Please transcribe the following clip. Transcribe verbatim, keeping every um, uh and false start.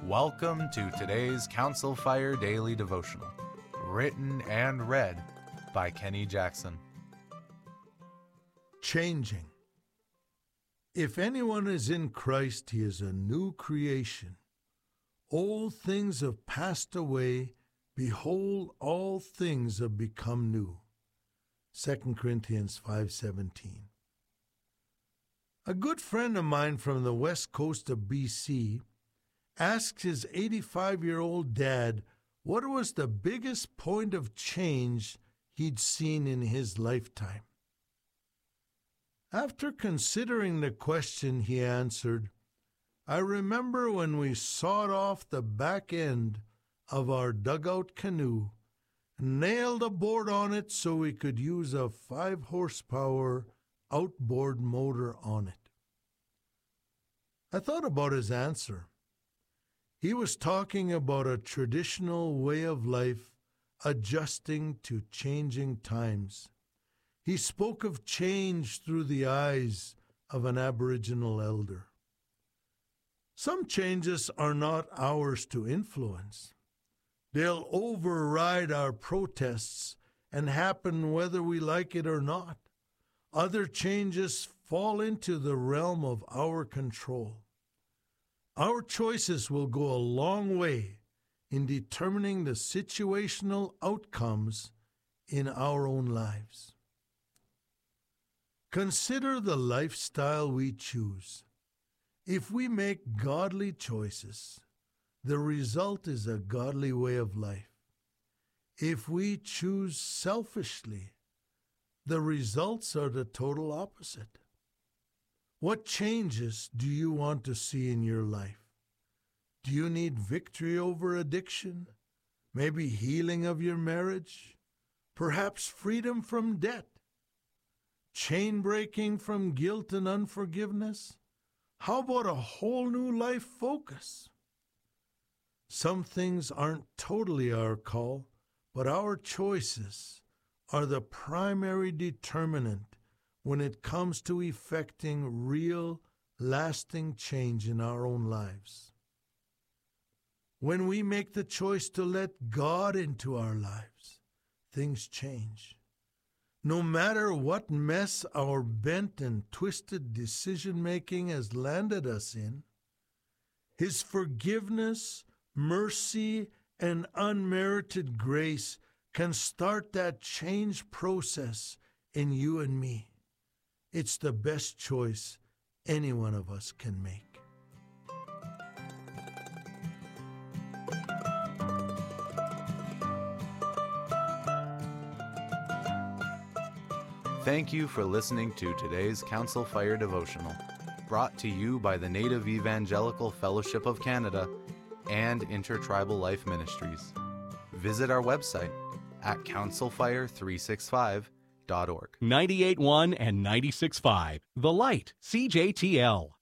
Welcome to today's Council Fire Daily Devotional, written and read by Kenny Jackson. Changing. If anyone is in Christ, he is a new creation. Old things have passed away. Behold, all things have become new. Second Corinthians five seventeen. A good friend of mine from the west coast of B C asked his eighty-five-year-old dad what was the biggest point of change he'd seen in his lifetime. After considering the question, he answered, "I remember when we sawed off the back end of our dugout canoe and nailed a board on it so we could use a five horsepower outboard motor on it." I thought about his answer. He was talking about a traditional way of life adjusting to changing times. He spoke of change through the eyes of an Aboriginal elder. Some changes are not ours to influence. They'll override our protests and happen whether we like it or not. Other changes fall into the realm of our control. Our choices will go a long way in determining the situational outcomes in our own lives. Consider the lifestyle we choose. If we make godly choices, the result is a godly way of life. If we choose selfishly, the results are the total opposite. What changes do you want to see in your life? Do you need victory over addiction? Maybe healing of your marriage? Perhaps freedom from debt? Chain breaking from guilt and unforgiveness? How about a whole new life focus? Some things aren't totally our call, but our choices are the primary determinant when it comes to effecting real, lasting change in our own lives. When we make the choice to let God into our lives, things change. No matter what mess our bent and twisted decision-making has landed us in, His forgiveness, mercy, and unmerited grace can start that change process in you and me. It's the best choice any one of us can make. Thank you for listening to today's Council Fire Devotional, brought to you by the Native Evangelical Fellowship of Canada and Intertribal Life Ministries. Visit our website at council fire three sixty-five dot org. ninety-eight point one and ninety-six point five, The Light, C J T L.